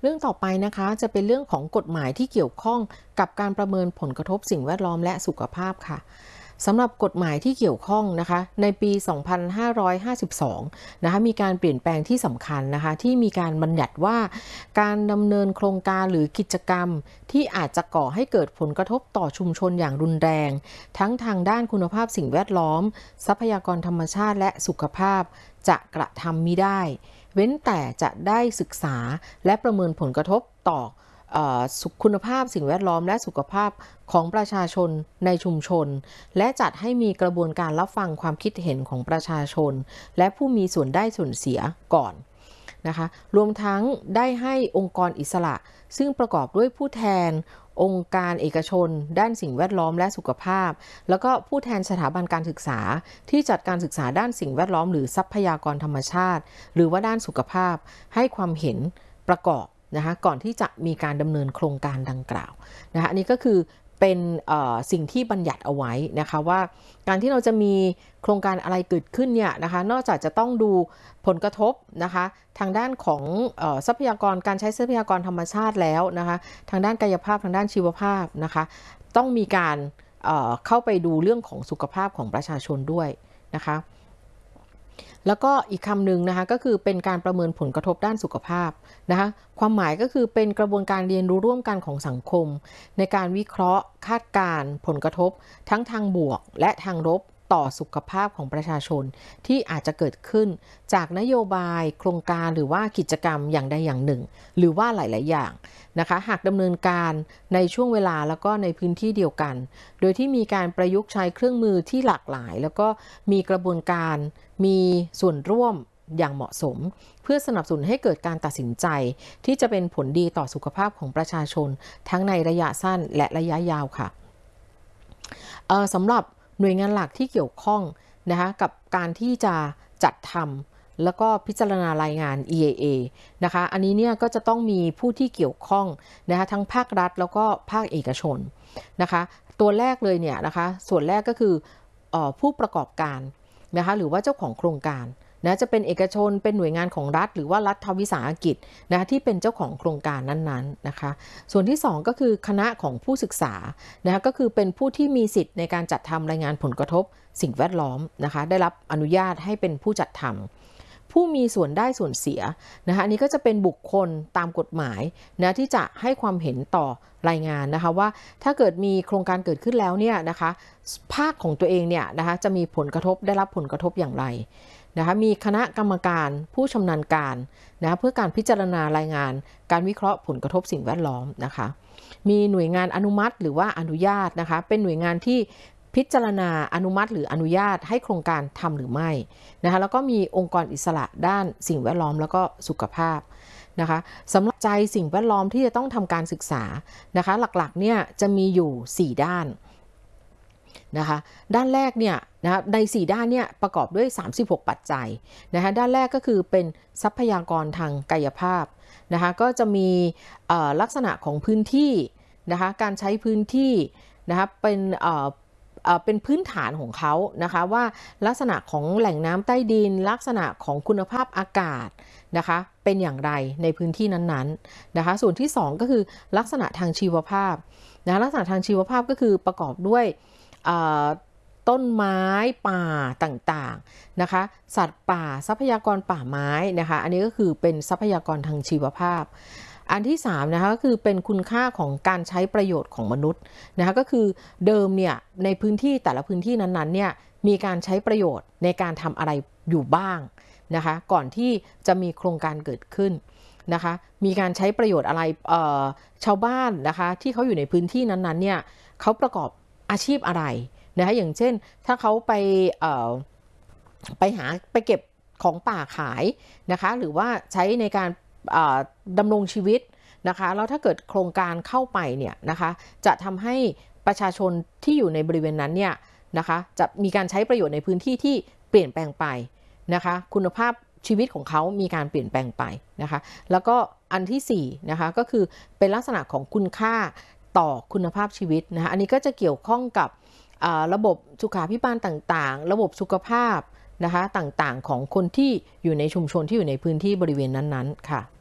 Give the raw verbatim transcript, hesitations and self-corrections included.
รื่องต่อไปนะคะจะเป็นเรื่องของกฎหมายที่เกี่ยวข้องกับการประเมินผลกระทบสิ่งแวดล้อมและสุขภาพค่ะสำหรับกฎหมายที่เกี่ยวข้องนะคะในปี สองพันห้าร้อยห้าสิบสอง นะคะมีการเปลี่ยนแปลงที่สำคัญนะคะที่มีการบัญญัติว่าการดำเนินโครงการหรือกิจกรรมที่อาจจะก่อให้เกิดผลกระทบต่อชุมชนอย่างรุนแรงทั้งทางด้านคุณภาพสิ่งแวดล้อมทรัพยากรธรรมชาติและสุขภาพจะกระทำมิได้เว้นแต่จะได้ศึกษาและประเมินผลกระทบต่อคุณภาพสิ่งแวดล้อมและสุขภาพของประชาชนในชุมชนและจัดให้มีกระบวนการรับฟังความคิดเห็นของประชาชนและผู้มีส่วนได้ส่วนเสียก่อนนะคะรวมทั้งได้ให้องค์กรอิสระซึ่งประกอบด้วยผู้แทนองค์การเอกชนด้านสิ่งแวดล้อมและสุขภาพแล้วก็ผู้แทนสถาบันการศึกษาที่จัดการศึกษาด้านสิ่งแวดล้อมหรือทรัพยากรธรรมชาติหรือว่าด้านสุขภาพให้ความเห็นประกอบนะคะก่อนที่จะมีการดำเนินโครงการดังกล่าวนะคะอันนี้ก็คือเป็นสิ่งที่บัญญัติเอาไว้นะคะว่าการที่เราจะมีโครงการอะไรเกิดขึ้นเนี่ยนะคะนอกจากจะต้องดูผลกระทบนะคะทางด้านของทรัพยากรการใช้ทรัพยากรธรรมชาติแล้วนะคะทางด้านกายภาพทางด้านชีวภาพนะคะต้องมีการเอ่อเข้าไปดูเรื่องของสุขภาพของประชาชนด้วยนะคะแล้วก็อีกคำหนึ่งนะคะก็คือเป็นการประเมินผลกระทบด้านสุขภาพนะคะความหมายก็คือเป็นกระบวนการเรียนรู้ร่วมกันของสังคมในการวิเคราะห์คาดการณ์ผลกระทบทั้งทางบวกและทางลบต่อสุขภาพของประชาชนที่อาจจะเกิดขึ้นจากนโยบายโครงการหรือว่ากิจกรรมอย่างใดอย่างหนึ่งหรือว่าหลายๆอย่างนะคะหากดำเนินการในช่วงเวลาแล้วก็ในพื้นที่เดียวกันโดยที่มีการประยุกต์ใช้เครื่องมือที่หลากหลายแล้วก็มีกระบวนการมีส่วนร่วมอย่างเหมาะสมเพื่อสนับสนุนให้เกิดการตัดสินใจที่จะเป็นผลดีต่อสุขภาพของประชาชนทั้งในระยะสั้นและระยะยาวค่ะสำหรับหน่วยงานหลักที่เกี่ยวข้องนะคะกับการที่จะจัดทำแล้วก็พิจารณารายงาน อี เอ เอ นะคะอันนี้เนี่ยก็จะต้องมีผู้ที่เกี่ยวข้องนะคะทั้งภาครัฐแล้วก็ภาคเอกชนนะคะตัวแรกเลยเนี่ยนะคะส่วนแรกก็คือเอ่อผู้ประกอบการนะคะหรือว่าเจ้าของโครงการนะจะเป็นเอกชนเป็นหน่วยงานของรัฐหรือว่ารัฐวิสาหกิจนะที่เป็นเจ้าของโครงการนั้นๆนะคะส่วนที่สองก็คือคณะของผู้ศึกษานะคะก็คือเป็นผู้ที่มีสิทธิ์ในการจัดทำรายงานผลกระทบสิ่งแวดล้อมนะคะได้รับอนุญาตให้เป็นผู้จัดทำผู้มีส่วนได้ส่วนเสียนะคะอันนี้ก็จะเป็นบุคคลตามกฎหมายนะที่จะให้ความเห็นต่อรายงานนะคะว่าถ้าเกิดมีโครงการเกิดขึ้นแล้วเนี่ยนะคะภาคของตัวเองเนี่ยนะคะจะมีผลกระทบได้รับผลกระทบอย่างไรนะคะมีคณะกรรมการผู้ชำนาญการนะเพื่อการพิจารณารายงานการวิเคราะห์ผลกระทบสิ่งแวดล้อมนะคะมีหน่วยงานอนุมัติหรือว่าอนุญาตนะคะเป็นหน่วยงานที่พิจารณาอนุมัติหรืออนุญาตให้โครงการทำหรือไม่นะคะแล้วก็มีองค์กรอิสระด้านสิ่งแวดล้อมแล้วก็สุขภาพนะคะสำหรับใจสิ่งแวดล้อมที่จะต้องทำการศึกษานะคะหลักๆเนี่ยจะมีอยู่สี่ด้านนะคะด้านแรกเนี่ยนะในสี่ด้านเนี่ยประกอบด้วยสามสิบหกปัจจัยนะคะด้านแรกก็คือเป็นทรัพยากรทางกายภาพนะคะก็จะมีลักษณะของพื้นที่นะคะการใช้พื้นที่นะคะเป็นเป็นพื้นฐานของเขานะคะว่าลักษณะของแหล่งน้ำใต้ดินลักษณะของคุณภาพอากาศนะคะเป็นอย่างไรในพื้นที่นั้นๆนะคะส่วนที่สองก็คือลักษณะทางชีวภาพนะลักษณะทางชีวภาพก็คือประกอบด้วยต้นไม้ป่าต่างๆนะคะสัตว์ป่าทรัพยากรป่าไม้นะคะอันนี้ก็คือเป็นทรัพยากรทางชีวภาพอันที่สามนะคะก็คือเป็นคุณค่าของการใช้ประโยชน์ของมนุษย์นะคะก็คือเดิมเนี่ยในพื้นที่แต่ละพื้นที่นั้นๆเนี่ยมีการใช้ประโยชน์ในการทำอะไรอยู่บ้างนะคะก่อนที่จะมีโครงการเกิดขึ้นนะคะมีการใช้ประโยชน์อะไรชาวบ้านนะคะที่เขาอยู่ในพื้นที่นั้นๆเนี่ยเขาประกอบอาชีพอะไรนะคะอย่างเช่นถ้าเขาไปไปหาไปเก็บของป่าขายนะคะหรือว่าใช้ในการดำรงชีวิตนะคะแล้วถ้าเกิดโครงการเข้าไปเนี่ยนะคะจะทำให้ประชาชนที่อยู่ในบริเวณนั้นเนี่ยนะคะจะมีการใช้ประโยชน์ในพื้นที่ที่เปลี่ยนแปลงไปนะคะคุณภาพชีวิตของเขามีการเปลี่ยนแปลงไปนะคะแล้วก็อันที่สี่นะคะก็คือเป็นลักษณะของคุณค่าต่อคุณภาพชีวิตนะคะอันนี้ก็จะเกี่ยวข้องกับระบบสุขาภิบาลต่างๆระบบสุขภาพนะคะต่างๆของคนที่อยู่ในชุมชนที่อยู่ในพื้นที่บริเวณนั้นๆค่ะ